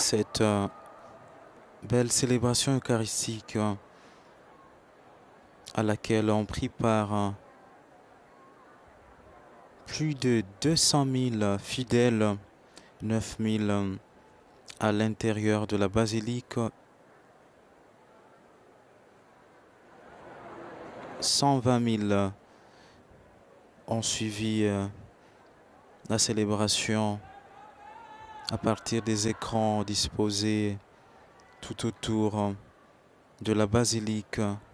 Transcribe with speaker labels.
Speaker 1: cette belle célébration eucharistique à laquelle ont pris part plus de 200 000 fidèles, 9 000 à l'intérieur de la basilique, 120 000 ont suivi la célébration à partir des écrans disposés tout autour de la basilique.